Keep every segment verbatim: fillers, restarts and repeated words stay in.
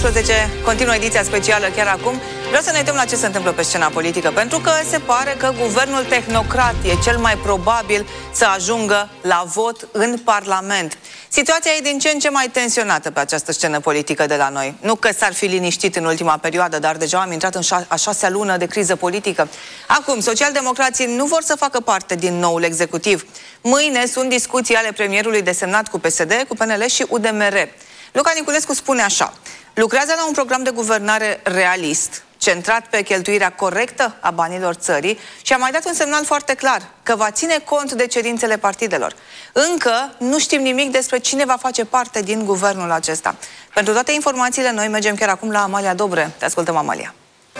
Continuă ediția specială chiar acum. Vreau să ne uităm la ce se întâmplă pe scena politică, pentru că se pare că guvernul tehnocrat e cel mai probabil să ajungă la vot în Parlament. Situația e din ce în ce mai tensionată pe această scenă politică de la noi. Nu că s-ar fi liniștit în ultima perioadă, dar deja am intrat în a șasea lună de criză politică. Acum, socialdemocrații nu vor să facă parte din noul executiv. Mâine sunt discuții ale premierului desemnat cu P S D, cu P N L și U D M R. Luca Niculescu spune așa: lucrează la un program de guvernare realist, centrat pe cheltuirea corectă a banilor țării și a mai dat un semnal foarte clar că va ține cont de cerințele partidelor. Încă nu știm nimic despre cine va face parte din guvernul acesta. Pentru toate informațiile, noi mergem chiar acum la Amalia Dobre. Te ascultăm, Amalia.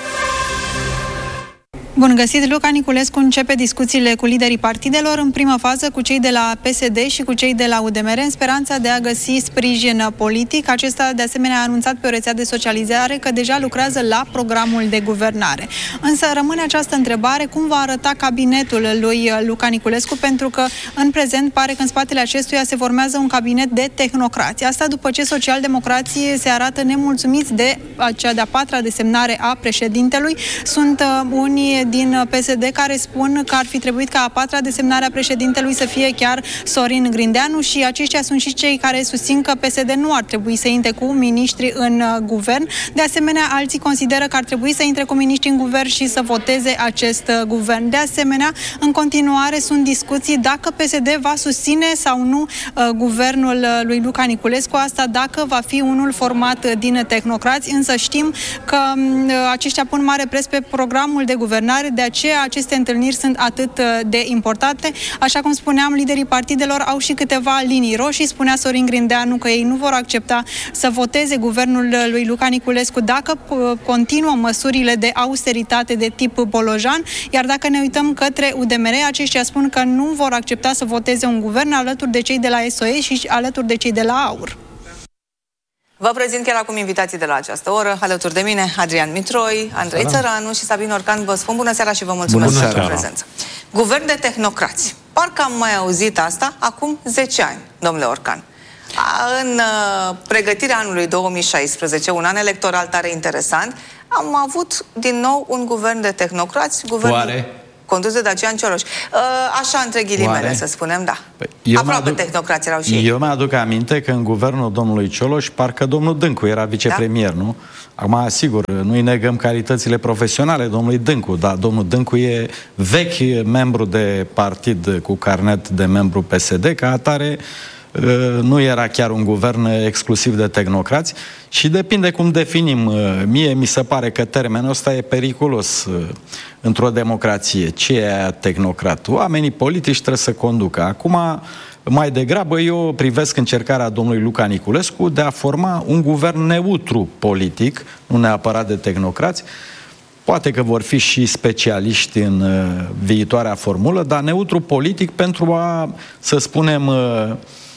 Bun găsit! Luca Niculescu începe discuțiile cu liderii partidelor, în primă fază cu cei de la P S D și cu cei de la U D M R, în speranța de a găsi sprijin politic. Acesta, de asemenea, a anunțat pe o rețea de socializare că deja lucrează la programul de guvernare. Însă rămâne această întrebare: cum va arăta cabinetul lui Luca Niculescu? Pentru că, în prezent, pare că în spatele acestuia se formează un cabinet de tehnocrați. Asta după ce socialdemocrații se arată nemulțumiți de cea de-a patra desemnare a președintelui. Sunt uh, unii din P S D care spun că ar fi trebuit ca a patra desemnare a președintelui să fie chiar Sorin Grindeanu și aceștia sunt și cei care susțin că P S D nu ar trebui să intre cu miniștri în uh, guvern. De asemenea, alții consideră că ar trebui să intre cu miniștri în guvern și să voteze acest uh, guvern. De asemenea, în continuare sunt discuții dacă P S D va susține sau nu uh, guvernul uh, lui Luca Niculescu, asta dacă va fi unul format uh, din tehnocrați, însă știm că uh, aceștia pun mare preț pe programul de guvernare. De aceea aceste întâlniri sunt atât de importante. Așa cum spuneam, liderii partidelor au și câteva linii roșii. Spunea Sorin Grindeanu că ei nu vor accepta să voteze guvernul lui Luca Niculescu dacă continuă măsurile de austeritate de tip Bolojan, iar dacă ne uităm către U D M R, aceștia spun că nu vor accepta să voteze un guvern alături de cei de la S O E și alături de cei de la AUR. Vă prezint chiar acum invitații de la această oră. Alături de mine, Adrian Mitroi, Andrei Țăranu și Sabin Orcan. Vă spun bună seara și vă mulțumesc pentru prezență. Guvern de tehnocrați. Parcă am mai auzit asta acum zece ani, domnule Orcan. În uh, pregătirea anului două mii șaisprezece, un an electoral tare interesant, am avut din nou un guvern de tehnocrați. Guvern... Oare? Condus de Dacian Cioloș. Așa, între ghilimele, Oare? să spunem, da. Păi, Aproape aduc, tehnocrații erau și ei. Eu mi-aduc aminte că în guvernul domnului Cioloș, parcă domnul Dâncu era vicepremier, da? nu? Acum, sigur, nu-i negăm calitățile profesionale domnului Dâncu, dar domnul Dâncu e vechi membru de partid cu carnet de membru P S D, ca atare nu era chiar un guvern exclusiv de tehnocrați și depinde cum definim. Mie mi se pare că termenul ăsta e periculos într-o democrație. Ce e tehnocrat? Oamenii politici trebuie să conducă. Acum, mai degrabă, eu privesc încercarea domnului Luca Niculescu de a forma un guvern neutru politic, nu neapărat de tehnocrați. Poate că vor fi și specialiști în uh, viitoarea formulă, dar neutru politic pentru a, să spunem, uh,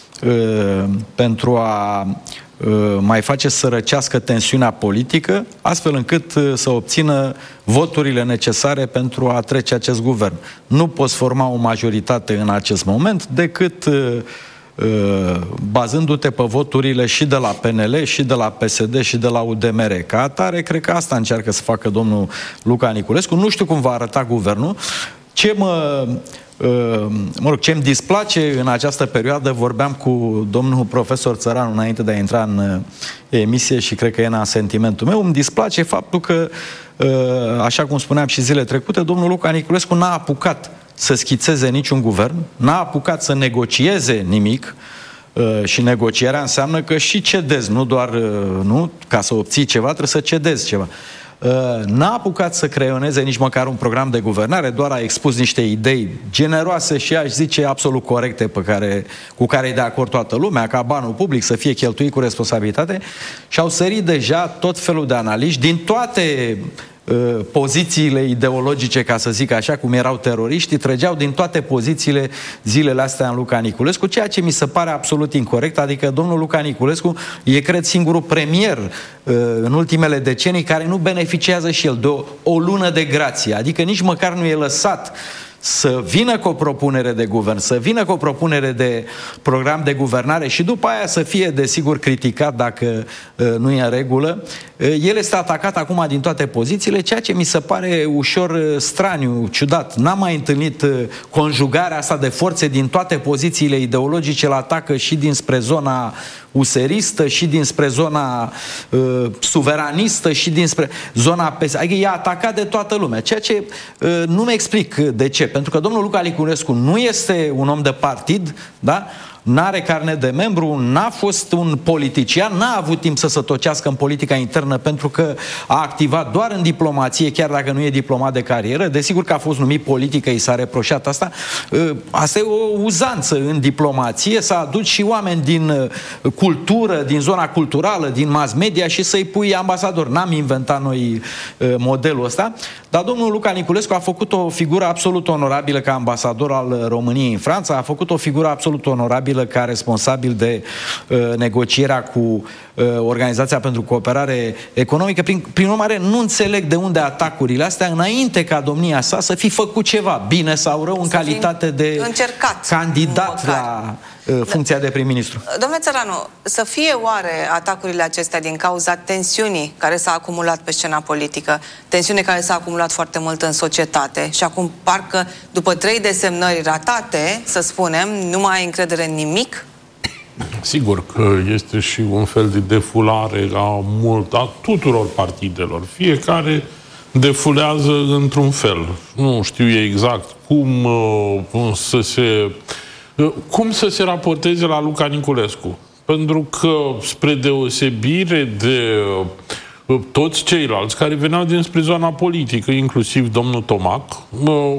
uh, pentru a uh, mai face să răcească tensiunea politică, astfel încât uh, să obțină voturile necesare pentru a trece acest guvern. Nu poți forma o majoritate în acest moment decât uh, uh, bazându-te pe voturile și de la P N L, și de la P S D, și de la U D M R. Ca atare, cred că asta încearcă să facă domnul Luca Niculescu. Nu știu cum va arăta guvernul. Ce mă... Mă rog, ce îmi displace în această perioadă, vorbeam cu domnul profesor Țăranu înainte de a intra în emisie și cred că e în sentimentul meu, îmi displace faptul că, așa cum spuneam și zile trecute, domnul Luca Niculescu n-a apucat să schițeze niciun guvern, n-a apucat să negocieze nimic. Și negocierea înseamnă că și cedezi, nu doar, nu, ca să obții ceva, trebuie să cedezi ceva. N-a apucat să creioneze nici măcar un program de guvernare, doar a expus niște idei generoase și, aș zice, absolut corecte pe care, cu care e de acord toată lumea, ca banul public să fie cheltuit cu responsabilitate, și au sărit deja tot felul de analiști din toate pozițiile ideologice, ca să zic așa, cum erau teroriștii, trăgeau din toate pozițiile zilele astea în Luca Niculescu, ceea ce mi se pare absolut incorect. Adică domnul Luca Niculescu e, cred, singurul premier în ultimele decenii care nu beneficiază și el de o, o lună de grație, adică nici măcar nu e lăsat să vină cu o propunere de guvern, să vină cu o propunere de program de guvernare și după aia să fie, desigur, criticat dacă uh, nu e în regulă. Uh, el este atacat acum din toate pozițiile, ceea ce mi se pare ușor uh, straniu, ciudat. N-am mai întâlnit uh, conjugarea asta de forțe din toate pozițiile ideologice, la atacă și dinspre zona useristă, și dinspre zona uh, suveranistă, și dinspre zona P S D. Adică e atacat de toată lumea, ceea ce uh, nu-mi explic de ce. Pentru că domnul Luca Niculescu nu este un om de partid, da? N-are carnet de membru, n-a fost un politician, n-a avut timp să se tocească în politica internă pentru că a activat doar în diplomație, chiar dacă nu e diplomat de carieră. Desigur că a fost numit politică, i s-a reproșat asta. Asta e o uzanță în diplomație, să aduci și oameni din cultură, din zona culturală, din mass media și să-i pui ambasador. N-am inventat noi modelul ăsta, dar domnul Luca Niculescu a făcut o figură absolut onorabilă ca ambasador al României în Franța, a făcut o figură absolut onorabilă ca responsabil de uh, negocierea cu uh, Organizația pentru Cooperare Economică. Prin, prin urmare, nu înțeleg de unde atacurile astea, înainte ca domnia sa să fi făcut ceva, bine sau rău, în să calitate de încercat, candidat la uh, funcția de prim-ministru. Domnule Țăranu, să fie oare atacurile acestea din cauza tensiunii care s-a acumulat pe scena politică, tensiune care s-a acumulat foarte mult în societate și acum parcă după trei desemnări ratate, să spunem, nu mai ai încredere în nimic? Sigur că este și un fel de defulare a, mult, a tuturor partidelor. Fiecare defulează într-un fel. Nu știu exact cum uh, să se uh, cum să se raporteze la Luca Niculescu. Pentru că, spre deosebire de uh, toți ceilalți care veneau dinspre zona politică, inclusiv domnul Tomac, uh,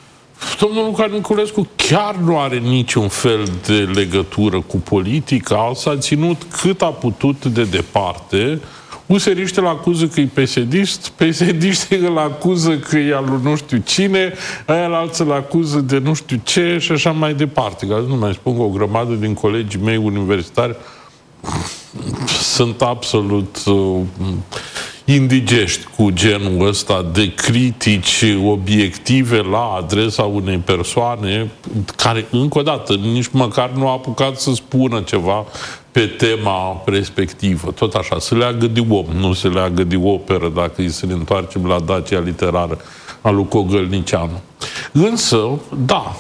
domnul Luca Niculescu chiar nu are niciun fel de legătură cu politica, s-a ținut cât a putut de departe. Useriștii îl acuză că e P S D-ist, P S D-iștii îl acuză că e al lui nu știu cine, aia alții îl acuză de nu știu ce și așa mai departe. Că nu mai spun că o grămadă din colegii mei universitari sunt absolut uh, indigești cu genul ăsta de critici obiective la adresa unei persoane care, încă o dată, nici măcar nu a apucat să spună ceva pe tema respectivă. Tot așa, se leagă de om, nu se leagă de operă, dacă îi să ne întoarcem la Dacia literară a lui Cogălnicianu. Însă, da,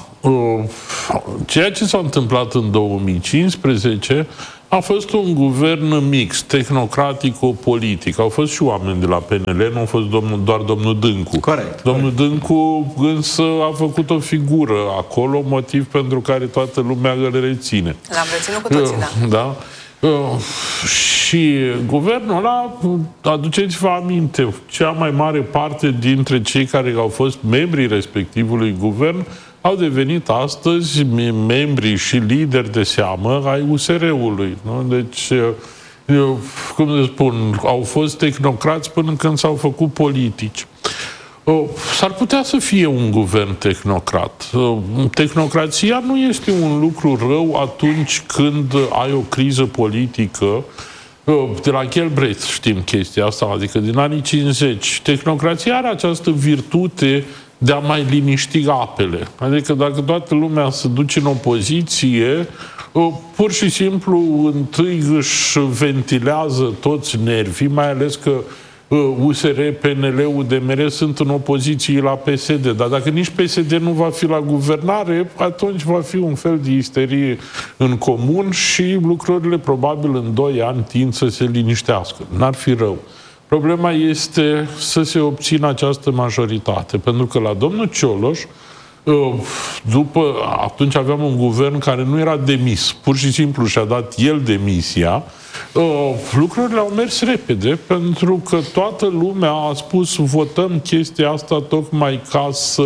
ceea ce s-a întâmplat în două mii cincisprezece a fost un guvern mix, tehnocratico-politic. Au fost și oameni de la P N L, nu a fost domnul, doar domnul Dâncu. Corect. Domnul Dâncu însă a făcut o figură acolo, motiv pentru care toată lumea îl reține. L-am reținut cu toții, da. Da. Uh, și guvernul ăla, aduceți-vă aminte, cea mai mare parte dintre cei care au fost membrii respectivului guvern au devenit astăzi membri și lideri de seamă ai U S R-ului. Nu? Deci, eu, cum să spun, au fost tehnocrați până când s-au făcut politici. S-ar putea să fie un guvern tehnocrat. Tehnocrația nu este un lucru rău atunci când ai o criză politică. De la Galbraith știm chestia asta, adică din anii cincizeci. Tehnocrația are această virtute de a mai liniști apele. Adică dacă toată lumea se duce în opoziție, pur și simplu întâi își ventilează toți nervii, mai ales că U S R, P N L, U D M R sunt în opoziție la P S D. Dar dacă nici P S D nu va fi la guvernare, atunci va fi un fel de isterie în comun și lucrurile probabil în doi ani tind să se liniștească. N-ar fi rău. Problema este să se obțină această majoritate. Pentru că la domnul Cioloș, după, atunci aveam un guvern care nu era demis. Pur și simplu și-a dat el demisia. Lucrurile au mers repede pentru că toată lumea a spus votăm chestia asta tocmai ca să,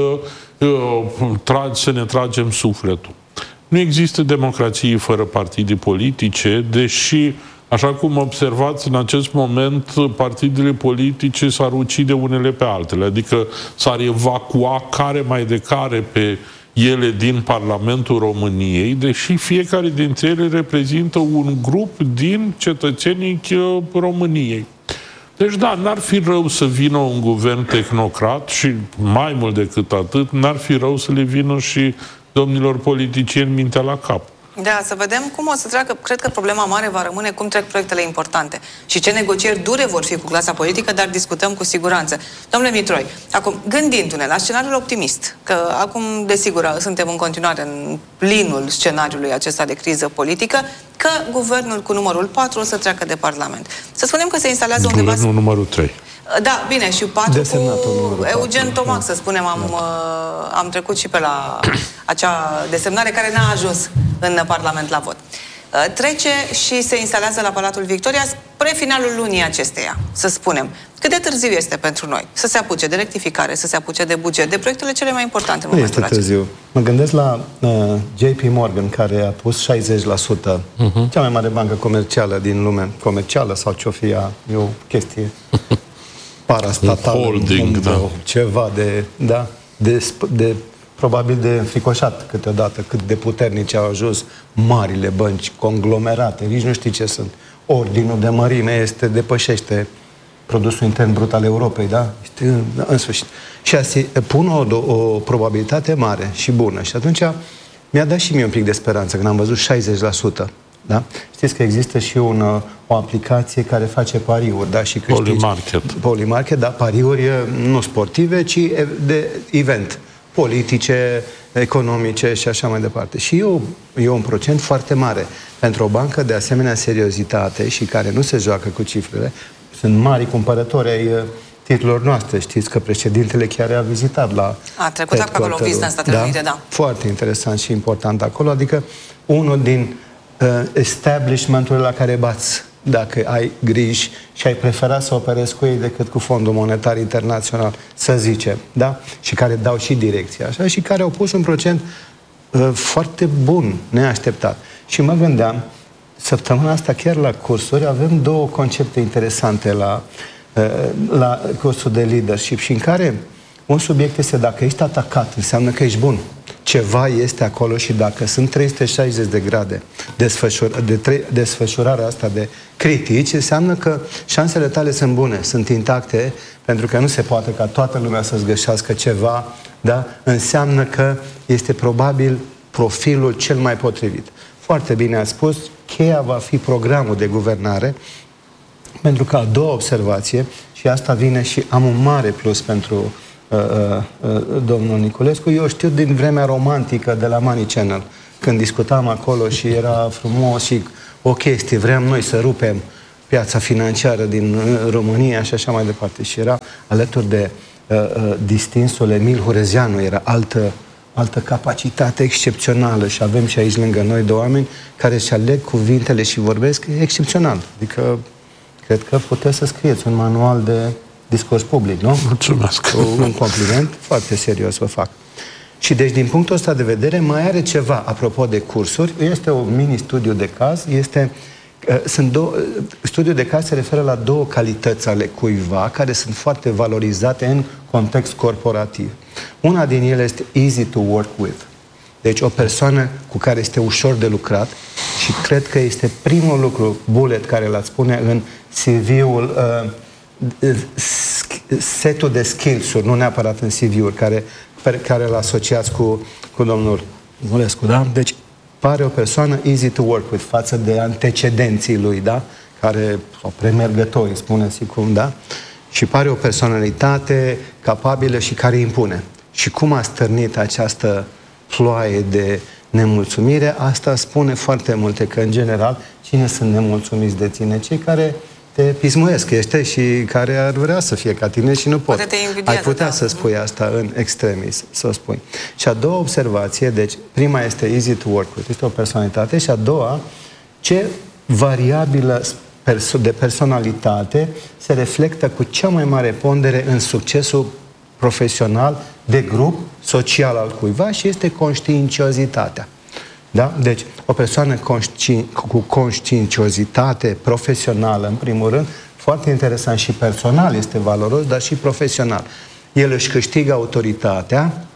să ne tragem sufletul. Nu există democrație fără partide politice, deși, așa cum observați, în acest moment partidele politice s-ar ucide unele pe altele, adică s-ar evacua care mai de care pe ele din Parlamentul României, deși fiecare dintre ele reprezintă un grup din cetățenii României. Deci da, n-ar fi rău să vină un guvern tehnocrat și mai mult decât atât, n-ar fi rău să le vină și domnilor politicieni mintea la cap. Da, să vedem cum o să treacă. Cred că problema mare va rămâne cum trec proiectele importante și ce negocieri dure vor fi cu clasa politică, dar discutăm cu siguranță. Domnule Mitroi, acum, gândindu-ne la scenariul optimist, că acum, desigur, suntem în continuare în plinul scenariului acesta de criză politică, că guvernul cu numărul patru o să treacă de Parlament. Să spunem că se instalează guvernul undeva... Guvernul numărul trei. Da, bine, și patru cu Eugen Tomac, să spunem, am, am trecut și pe la acea desemnare care n-a ajuns în Parlament la vot. Trece și se instalează la Palatul Victoria spre finalul lunii acesteia, să spunem. Cât de târziu este pentru noi să se apuce de rectificare, să se apuce de buget, de proiectele cele mai importante în nu momentul este târziu. Acesta. Mă gândesc la uh, J P Morgan, care a pus șaizeci la sută, uh-huh. cea mai mare bancă comercială din lume, comercială sau ce-o fi ea, e o chestie parastatală, holding, da. Ceva de, da, de, de probabil de înfricoșat câteodată, cât de puternice au ajuns marile bănci, conglomerate, nici nu știi ce sunt. Ordinul de mărime este, depășește produsul intern brut al Europei, da? Este, în sfârșit. Și asta pun o, o probabilitate mare și bună. Și atunci mi-a dat și mie un pic de speranță, când am văzut șaizeci la sută. Da? Știți că există și un, o aplicație care face pariuri, da? Și câștigi. Polymarket. Polymarket, da, pariuri nu sportive, ci de event. Politice, economice și așa mai departe. Și eu, e un procent foarte mare pentru o bancă de asemenea seriozitate și care nu se joacă cu cifrele. Sunt mari cumpărători ai titlurilor noastre. Știți că președintele chiar a vizitat la... A trecut acolo o vizită în Statele Unite, da. Foarte interesant și important acolo. Adică unul din uh, establishmenturile la care bați dacă ai griji și ai preferat să operezi cu ei decât cu Fondul Monetar Internațional, să zicem, da? Și care dau și direcția așa, și care au pus un procent uh, foarte bun, neașteptat. Și mă gândeam, săptămâna asta chiar la cursuri avem două concepte interesante la, uh, la cursul de leadership și în care un subiect este dacă ești atacat, înseamnă că ești bun. Ceva este acolo și dacă sunt trei sute șaizeci de grade desfășur, de tre, desfășurarea asta de critici, înseamnă că șansele tale sunt bune, sunt intacte, pentru că nu se poate ca toată lumea să-ți găsească ceva, da? Înseamnă că este probabil profilul cel mai potrivit. Foarte bine ați spus, cheia va fi programul de guvernare, pentru că a doua observație, și asta vine și am un mare plus pentru Uh, uh, domnul Niculescu, eu știu din vremea romantică de la Money Channel, când discutam acolo și era frumos și o chestie, vreau noi să rupem piața financiară din România și așa mai departe. Și era alături de uh, uh, distinsul Emil Hurezeanu, era altă, altă capacitate excepțională și avem și aici lângă noi doi oameni care își aleg cuvintele și vorbesc excepțional. Adică cred că puteți să scrieți un manual de discurs public, nu? Mulțumesc. Un compliment foarte serios vă fac. Și deci, din punctul ăsta de vedere, mai are ceva, apropo de cursuri, este un mini-studiu de caz, este, uh, sunt două, studiul de caz se referă la două calități ale cuiva, care sunt foarte valorizate în context corporativ. Una din ele este easy to work with. Deci o persoană cu care este ușor de lucrat și cred că este primul lucru, bullet, care l-ați spune în C V-ul uh, setul de skills-uri, nu neapărat în C V-uri, care, pe care îl asociați cu, cu domnul Niculescu, da? Deci pare o persoană easy to work with față de antecedenții lui, da? Care, sau premergători, spuneți cum, da? Și pare o personalitate capabilă și care impune. Și cum a stârnit această ploaie de nemulțumire, asta spune foarte multe, că în general, cine sunt nemulțumiți de tine? Cei care te pismuiesc, ești și care ar vrea să fie ca tine și nu pot. Ai putea da. să spui asta în extremis, să o spui. Și a doua observație, deci prima este easy to work with, este o personalitate, și a doua, ce variabilă de personalitate se reflectă cu cea mai mare pondere în succesul profesional, de grup, social al cuiva, și este conștiinciozitatea. Da? Deci, o persoană conști, cu conștiinciozitate profesională, în primul rând, foarte interesant și personal este valoros, dar și profesional. El își câștigă autoritatea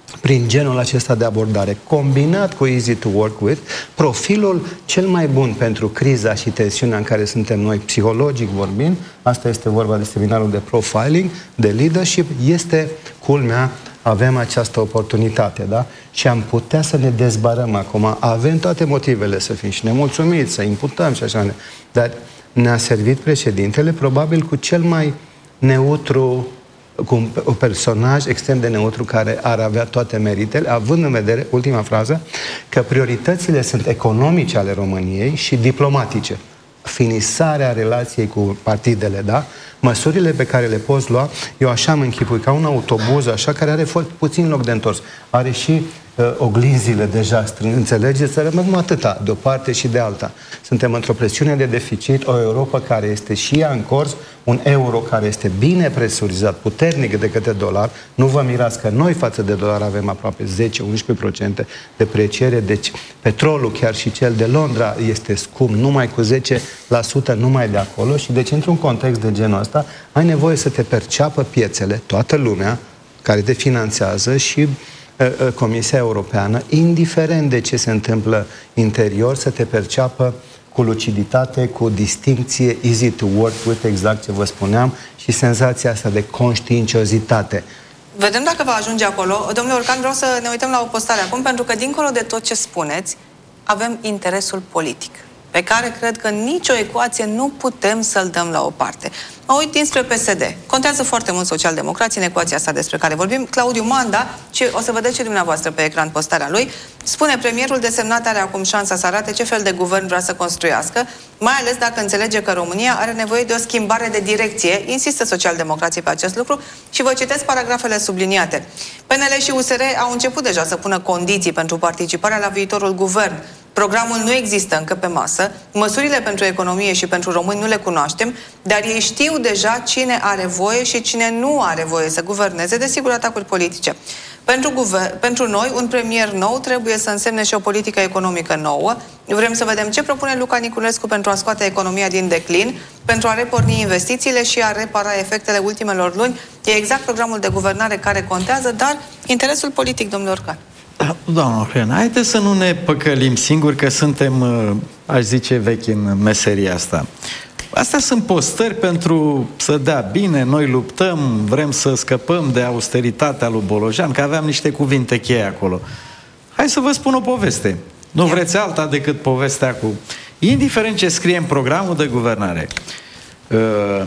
prin genul acesta de abordare, combinat cu easy to work with, profilul cel mai bun pentru criza și tensiunea în care suntem noi, psihologic vorbind, asta este vorba de seminarul de profiling, de leadership, este, culmea, avem această oportunitate, da? Și am putea să ne dezbarăm acum, avem toate motivele să fim și nemulțumiți, să imputăm și așa, dar ne-a servit președintele, probabil cu cel mai neutru, cu un, un personaj extrem de neutru care ar avea toate meritele, având în vedere, ultima frază, că prioritățile sunt economice ale României și diplomatice. Finisarea relației cu partidele, da? Măsurile pe care le poți lua, eu așa mă închipui, ca un autobuz, așa, care are foarte puțin loc de întors. Are și uh, oglinzile deja strâng, înțelegeți? Să rămân atâta, de o parte și de alta. Suntem într-o presiune de deficit, o Europa care este și ea în curs, un euro care este bine presurizat, puternic de către dolar. Nu vă mirați că noi față de dolar avem aproape zece la unsprezece la sută depreciere, deci petrolul, chiar și cel de Londra, este scump numai cu zece la sută numai de acolo și deci într-un context de genul ăsta ai nevoie să te perceapă piețele, toată lumea care te finanțează și uh, uh, Comisia Europeană, indiferent de ce se întâmplă interior, să te perceapă cu luciditate, cu distincție, easy to work with, exact ce vă spuneam, și senzația asta de conștiinciozitate. Vedem dacă va ajunge acolo. Domnule Orcan, vreau să ne uităm la o postare acum, pentru că dincolo de tot ce spuneți, avem interesul politic, pe care cred că nicio ecuație nu putem să-l dăm la o parte. Mă uit dinspre P S D. Contează foarte mult socialdemocrații în ecuația asta despre care vorbim. Claudiu Manda, și o să vedeți și dumneavoastră pe ecran postarea lui, spune: premierul desemnat are acum șansa să arate ce fel de guvern vrea să construiască, mai ales dacă înțelege că România are nevoie de o schimbare de direcție. Insistă socialdemocrații pe acest lucru și vă citesc paragrafele subliniate. P N L și U S R au început deja să pună condiții pentru participarea la viitorul guvern. Programul nu există încă pe masă, măsurile pentru economie și pentru români nu le cunoaștem, dar ei știu deja cine are voie și cine nu are voie să guverneze, desigur atacuri politice. Pentru, guver- pentru noi, un premier nou trebuie să însemne și o politică economică nouă. Vrem să vedem ce propune Luca Niculescu pentru a scoate economia din declin, pentru a reporni investițiile și a repara efectele ultimelor luni. E exact programul de guvernare care contează, dar interesul politic, domnule Orcan. Doamna Ohrena, haideți să nu ne păcălim singuri că suntem, aș zice, vechi în meseria asta. Astea sunt postări pentru să dea bine, noi luptăm, vrem să scăpăm de austeritatea lui Bolojan, că aveam niște cuvinte cheie acolo. Hai să vă spun o poveste. Nu vreți alta decât povestea cu... Indiferent ce scrie în programul de guvernare uh,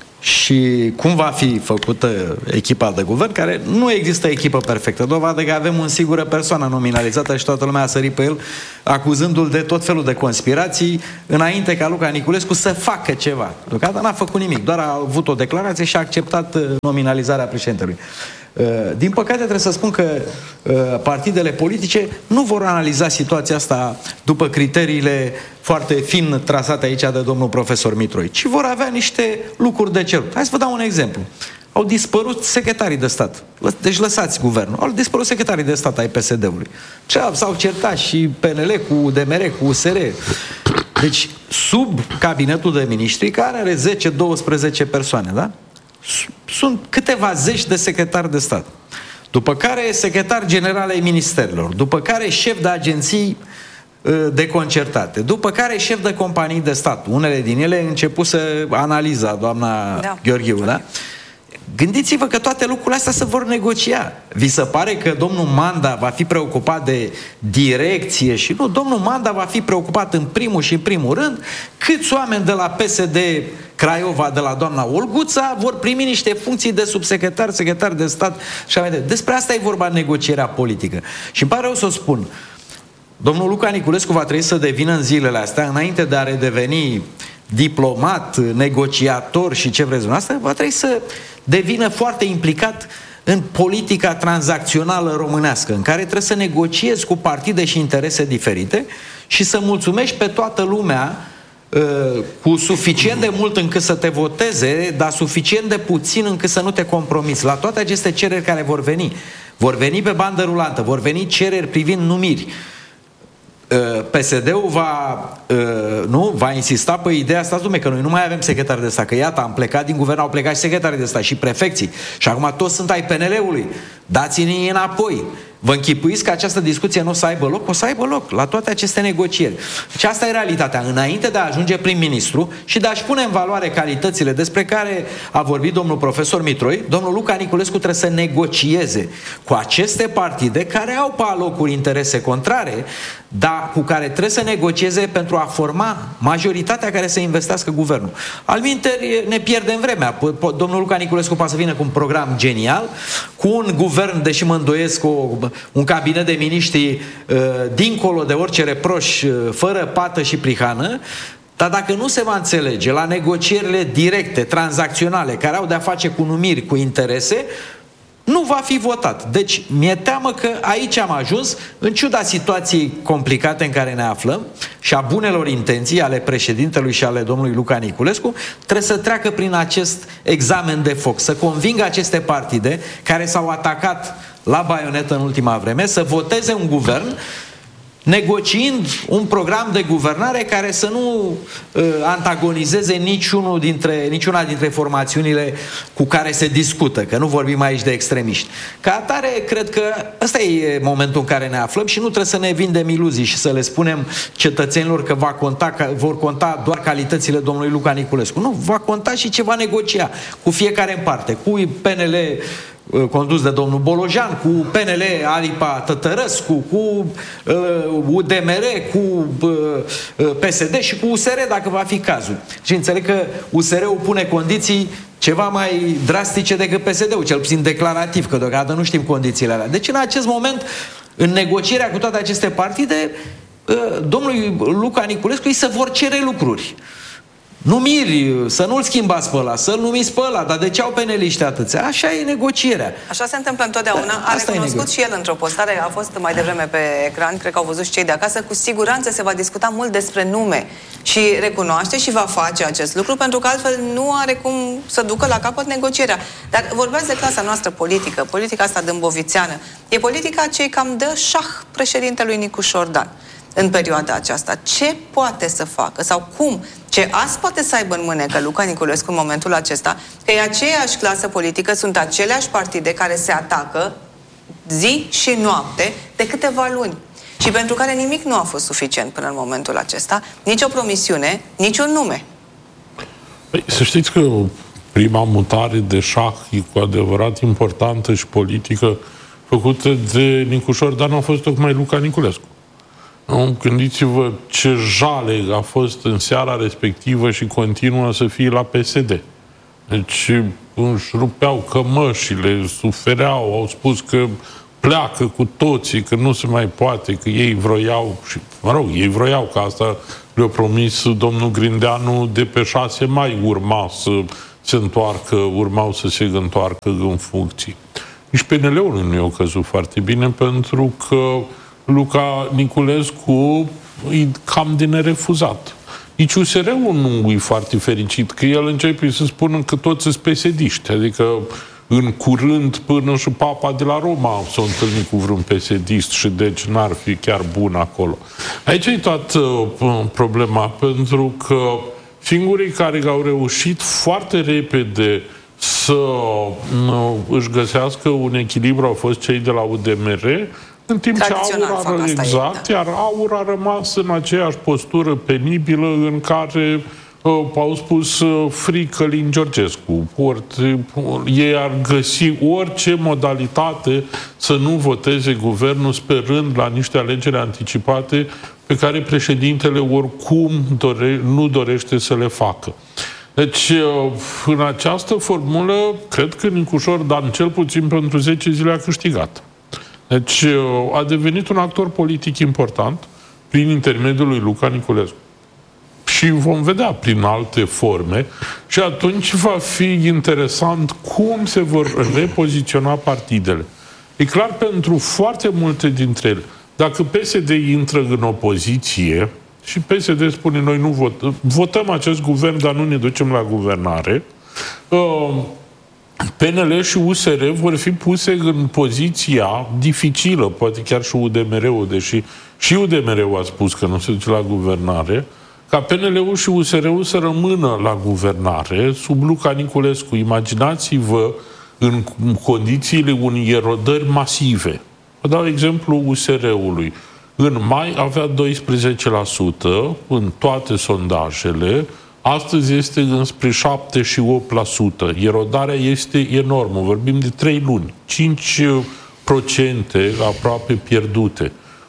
și cum va fi făcută echipa de guvern, care nu există echipă perfectă, dovadă că avem o singură persoană nominalizată și toată lumea a sărit pe el, acuzându-l de tot felul de conspirații, înainte ca Luca Niculescu să facă ceva. Deocamdată n-a făcut nimic, doar a avut o declarație și a acceptat nominalizarea președintelui. Din păcate trebuie să spun că partidele politice nu vor analiza situația asta după criteriile foarte fin trasate aici de domnul profesor Mitroi, ci vor avea niște lucruri de cerut. Hai să vă dau un exemplu. Au dispărut secretarii de stat. Deci lăsați guvernul. Au dispărut secretarii de stat ai P S D-ului. S-au certat și P N L cu U D M R, cu U S R. Deci sub cabinetul de miniștri, care are zece douăsprezece persoane, da? Sunt câteva zeci de secretari de stat. După care secretari general ai ministerilor, după care șef de agenții deconcertate, după care șef de companii de stat. Unele din ele începuse analiza, doamna da. Gheorghiu, da? Gândiți-vă că toate lucrurile astea se vor negocia. Vi se pare că domnul Manda va fi preocupat de direcție și nu, domnul Manda va fi preocupat în primul și în primul rând câți oameni de la P S D Craiova, de la doamna Olguța, vor primi niște funcții de subsecretar, secretar de stat și așa. Despre asta e vorba în negocierea politică. Și îmi pare rău să o spun. Domnul Luca Niculescu va trebui să devină în zilele astea, înainte de a redeveni diplomat, negociator și ce vreți dumneavoastră, va trebui să devină foarte implicat în politica tranzacțională românească, în care trebuie să negociezi cu partide și interese diferite și să mulțumești pe toată lumea uh, cu suficient de mult încât să te voteze, dar suficient de puțin încât să nu te compromiți. La toate aceste cereri care vor veni, vor veni pe bandă rulantă, vor veni cereri privind numiri. P S D-ul va, nu, va insista pe ideea asta, dumne, că noi nu mai avem secretari de stat, că iată, am plecat din guvern, au plecat și secretarii de stat și prefecții și acum toți sunt ai P N L-ului, dați-ne înapoi. Vă închipuiți că această discuție nu o să aibă loc? O să aibă loc la toate aceste negocieri. Deci asta e realitatea. Înainte de a ajunge prim-ministru și de a-și pune în valoare calitățile despre care a vorbit domnul profesor Mitroi, domnul Luca Niculescu trebuie să negocieze cu aceste partide care au pe alocuri interese contrare, dar cu care trebuie să negocieze pentru a forma majoritatea care să investească guvernul. Alminteri, ne pierdem vremea. Domnul Luca Niculescu poate să vină cu un program genial, cu un guvern, deși mă îndoiesc, cu un cabinet de miniștri uh, dincolo de orice reproș, uh, fără pată și prihană, dar dacă nu se va înțelege la negocierile directe, tranzacționale, care au de-a face cu numiri, cu interese, nu va fi votat. Deci, mi-e teamă că aici am ajuns, în ciuda situației complicate în care ne aflăm și a bunelor intenții ale președintelui și ale domnului Luca Niculescu, trebuie să treacă prin acest examen de foc, să convingă aceste partide care s-au atacat la baionetă în ultima vreme, să voteze un guvern negociind un program de guvernare care să nu uh, antagonizeze niciunul dintre, niciuna dintre formațiunile cu care se discută, că nu vorbim aici de extremiști. Ca atare, cred că ăsta e momentul în care ne aflăm și nu trebuie să ne vindem iluzii și să le spunem cetățenilor că va conta, că vor conta doar calitățile domnului Luca Niculescu. Nu, va conta și ce va negocia cu fiecare în parte, cu P N L condus de domnul Bolojan, cu P N L Aripa Tătărăscu, cu uh, U D M R, cu uh, P S D și cu U S R, dacă va fi cazul. Și înțeleg că U S R-ul pune condiții ceva mai drastice decât P S D-ul, cel puțin declarativ, că deocamdată nu știm condițiile alea. Deci în acest moment, în negocierea cu toate aceste partide, uh, domnului Luca Niculescu îi se vor cere lucruri. Numiri, să nu-l schimbați pe ăla, să-l numiți pe ăla, dar de ce au peneliști atâția? Așa e negocierea. Așa se întâmplă întotdeauna. A Asta recunoscut și el într-o postare, a fost mai devreme pe ecran, cred că au văzut și cei de acasă, cu siguranță se va discuta mult despre nume și recunoaște și va face acest lucru, pentru că altfel nu are cum să ducă la capăt negocierea. Dar vorbeați de clasa noastră politică, politica asta dâmbovițeană. E politica cei cam dă șah președintelui Nicu Șordan în perioada aceasta. Ce poate să facă? Sau cum? Ce as poate să aibă în mânecă Luca Niculescu în momentul acesta? Că e aceeași clasă politică, sunt aceleași partide care se atacă zi și noapte de câteva luni. Și pentru care nimic nu a fost suficient până în momentul acesta. Nici o promisiune, nici un nume. Păi, să știți că prima mutare de șah e cu adevărat importantă și politică făcută de Nicu Șordan a fost tocmai Luca Niculescu. Gândiți-vă ce jale a fost în seara respectivă și continuă să fie la P S D. Deci își rupeau cămășile, sufereau, au spus că pleacă cu toții, că nu se mai poate, că ei vroiau, și, mă rog, ei vroiau, că asta le-a promis domnul Grindeanu, de pe șase mai urma să se întoarcă, urmau să se întoarcă în funcții. Nici P N L-ul nu i-a căzut foarte bine, pentru că Luca Niculescu e cam de nerefuzat. Nici U S R-ul nu e foarte fericit, că el începe să spună că toți sunt P S D-iști, adică în curând până și Papa de la Roma s-a întâlnit cu vreun P S D-ist și deci n-ar fi chiar bun acolo. Aici e toată uh, problema, pentru că singurii care au reușit foarte repede să uh, își găsească un echilibru au fost cei de la U D M R, în timp ce Aur a, exact, iar Aur a rămas în aceeași postură penibilă în care uh, au spus uh, free Călin Georgescu. Ori, ei ar găsi orice modalitate să nu voteze guvernul, sperând la niște alegeri anticipate pe care președintele oricum dore, nu dorește să le facă. Deci, uh, în această formulă, cred că Nicu Șordan, cel puțin pentru zece zile, a câștigat. Deci a devenit un actor politic important prin intermediul lui Luca Niculescu. Și vom vedea prin alte forme și atunci va fi interesant cum se vor repoziționa partidele. E clar, pentru foarte multe dintre ele, dacă P S D intră în opoziție și P S D spune noi nu votăm, votăm acest guvern, dar nu ne ducem la guvernare, uh, P N L și U S R vor fi puse în poziția dificilă, poate chiar și U D M R-ul, deși și U D M R-ul a spus că nu se duce la guvernare, ca P N L-ul și U S R-ul să rămână la guvernare sub Luca Niculescu. Imaginați-vă în condițiile unei erodări masive Vă dau exemplu U S R-ului. În mai avea doisprezece la sută în toate sondajele, astăzi este înspre șapte și opt la sută. Erodarea este enormă, vorbim de trei luni, cinci procente aproape pierdute.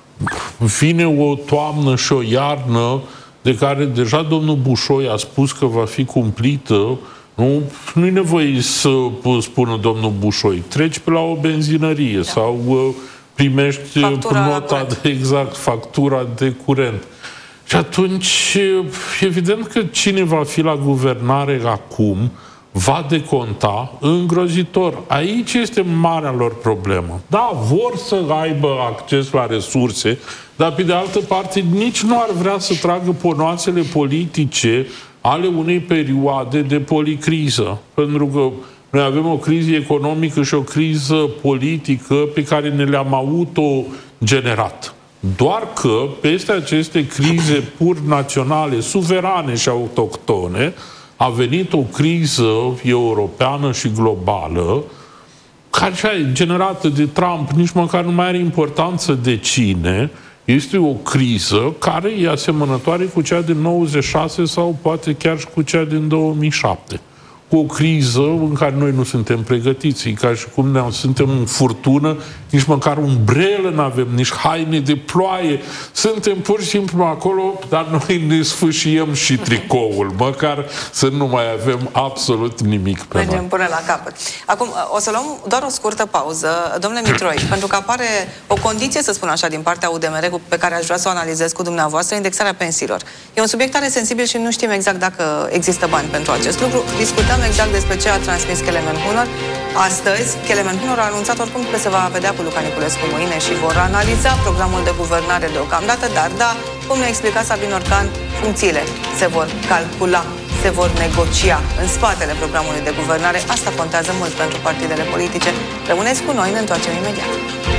Vine o toamnă și o iarnă de care deja domnul Bușoi a spus că va fi cumplită. Nu, nu-i nevoie să spună domnul Bușoi. Treci pe la o benzinărie, da, sau uh, primești factura nota de, exact, factura de curent. Și atunci, evident că cine va fi la guvernare acum va deconta îngrozitor. Aici este marea lor problemă. Da, vor să aibă acces la resurse, dar pe de altă parte nici nu ar vrea să tragă ponoasele politice ale unei perioade de policriză. Pentru că noi avem o criză economică și o criză politică pe care ne le-am autogenerat. Doar că peste aceste crize pur naționale, suverane și autohtone, a venit o criză europeană și globală care e generată de Trump, nici măcar nu mai are importanță de cine. Este o criză care e asemănătoare cu cea din nouăzeci și șase sau poate chiar și cu cea din două mii șapte. Cu o criză în care noi nu suntem pregătiți, ca și cum ne suntem în furtună, nici măcar umbrelă nu avem, nici haine de ploaie. Suntem pur și simplu acolo, dar noi ne sfâșiem și tricoul, măcar să nu mai avem absolut nimic pe Mergem noi. până la capăt. Acum, o să luăm doar o scurtă pauză. Domnule Mitroi, pentru că apare o condiție, să spun așa, din partea U D M R pe care aș vrea să o analizez cu dumneavoastră, indexarea pensiilor. E un subiect care sensibil și nu știm exact dacă există bani pentru acest lucru. Discutăm exact despre ce a transmis Kelemen Hunor. Astăzi, Kelemen Hunor a anunțat oricum că se va vedea cu Luca Niculescu mâine și vor analiza programul de guvernare deocamdată, dar da, cum ne explica Sabin Orcan, funcțiile se vor calcula, se vor negocia în spatele programului de guvernare. Asta contează mult pentru partidele politice. Rămâneți cu noi, ne întoarcem imediat.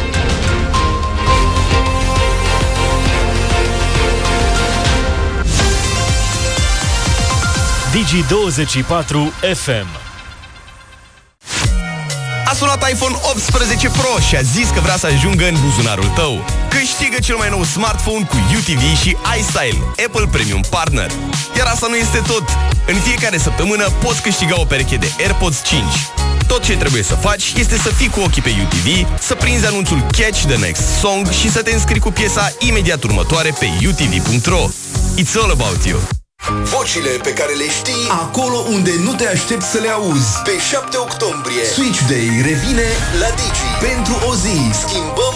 Digi douăzeci și patru F M. A sunat iPhone optsprezece Pro și a zis că vrea să ajungă în buzunarul tău. Câștigă cel mai nou smartphone cu U T V și iStyle, Apple Premium Partner. Iar asta nu este tot. În fiecare săptămână poți câștiga o pereche de AirPods cinci. Tot ce trebuie să faci este să fii cu ochii pe U T V, să prinzi anunțul Catch the Next Song și să te înscrii cu piesa imediat următoare pe u t v punct r o. It's all about you. Vocile pe care le știi acolo unde nu te aștepți să le auzi. Pe șapte octombrie Switch Day revine la Digi. Pentru o zi schimbăm